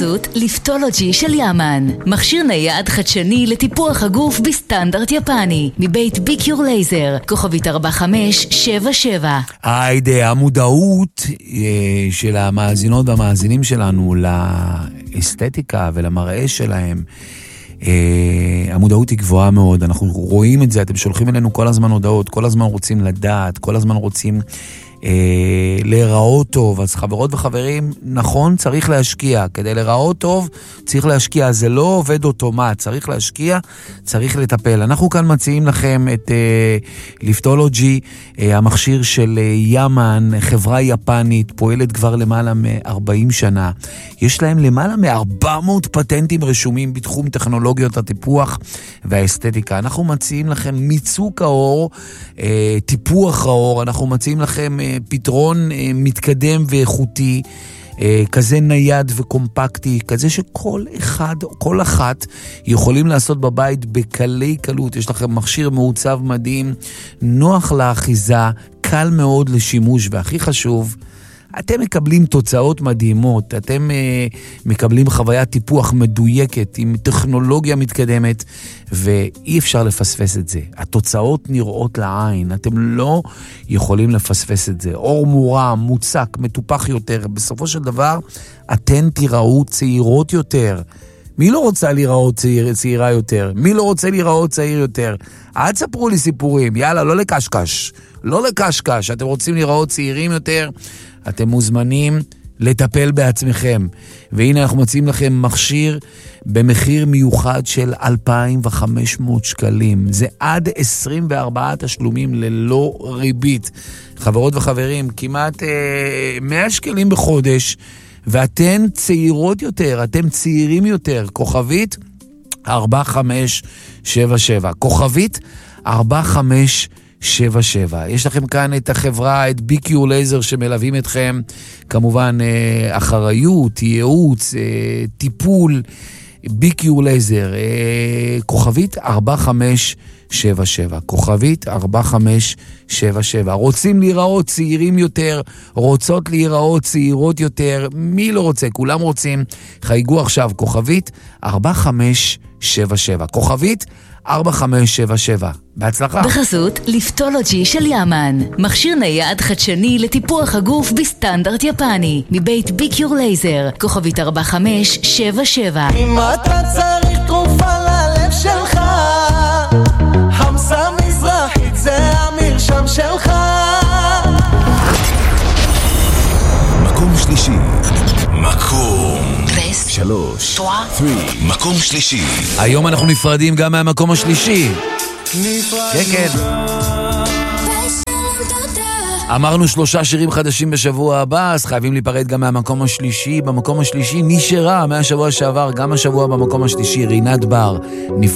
בחסות ליפטולוג'י של יאמן, מכשיר נייד חדשני לטיפוח הגוף בסטנדרט יפני, מבית ביקיור לייזר, כוכבית 4577. היידה, המודעות של המאזינות והמאזינים שלנו לאסתטיקה ולמראה שלהם, המודעות היא גבוהה מאוד, אנחנו רואים את זה, אתם שולחים אלינו כל הזמן הודעות, כל הזמן רוצים לדעת, כל הזמן רוצים להיראות טוב. אז חברות וחברים, נכון, צריך להשקיע. כדי להיראות טוב, צריך להשקיע. זה לא עובד אוטומט, צריך להשקיע, צריך לטפל. אנחנו כאן מציעים לכם את ליפטולוג'י, המכשיר של יאמן, חברה יפנית, פועלת כבר למעלה מ-40 שנה. יש להם למעלה מ-400 פטנטים רשומים בתחום טכנולוגיות הטיפוח והאסתטיקה. אנחנו מציעים לכם מיצוק העור, טיפוח העור, אנחנו מציעים לכם פתרון מתקדם ואיכותי, כזה נייד וקומפקטי, כזה שכל אחד, כל אחת יכולים לעשות בבית בקלי קלות. יש לכם מכשיר מעוצב מדהים, נוח לאחיזה, קל מאוד לשימוש, והכי חשוב, אתם מקבלים תוצאות מדהימות, אתם מקבלים חוויית טיפוח מדויקת עם טכנולוגיה מתקדמת, ואי אפשר לפספס את זה. התוצאות נראות לעין, אתם לא יכולים לפספס את זה. אור מורם, מוצק, מטופח יותר, בסופו של דבר אתן תיראו צעירות יותר. מי לא רוצה להיראות צעירה יותר? מי לא רוצה להיראות צעיר יותר? אל תספרו לי סיפורים, יאללה, לא לקשקש. לא לקשקש, אתם רוצים להיראות צעירים יותר, אתם מוזמנים לטפל בעצמכם. והנה אנחנו מציעים לכם מכשיר במחיר מיוחד של 2,500 שקלים. זה עד 24 תשלומים ללא ריבית. חברות וחברים, כמעט 100 שקלים בחודש, ואתן צעירות יותר, אתם צעירים יותר. כוכבית 4577. כוכבית 4577. יש לכם כאן את החברה, את ביקיור לייזר, שמלווים אתכם, כמובן אחריות, ייעוץ, טיפול, ביקיור לייזר, כוכבית 4577. כוכבית 4577. רוצים להיראות צעירים יותר, רוצות להיראות צעירות יותר, מי לא רוצה? כולם רוצים. חייגו עכשיו, כוכבית 4577. כוכבית 4577. בהצלחה. בחסות ליפטולוג'י של יאמן, מכשיר נייד חדשני לטיפוח הגוף בסטנדרט יפני, מבית ביקיור לייזר, כוכבית 4577. אם אתה צריך תרופה ללב שלך, חמסה מזרחית זה המרשם שלך. מקום שלישי. מקום 3, 3. מקום שלישי. היום אנחנו נפרדים גם מהמקום השלישי. כן, כן. אמרנו 3 שירים חדשים בשבוע הבא, אז חייבים להיפרד גם מהמקום השלישי. במקום השלישי נשארה מהשבוע שעבר, גם השבוע במקום השלישי, רינת בר.